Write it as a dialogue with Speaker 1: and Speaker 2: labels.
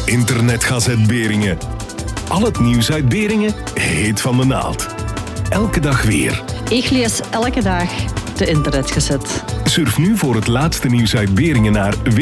Speaker 1: Internetgazet Beringen. Al het nieuws uit Beringen, heet van de naald. Elke dag weer.
Speaker 2: Ik lees elke dag de Internetgazet.
Speaker 1: Surf nu voor het laatste nieuws uit Beringen naar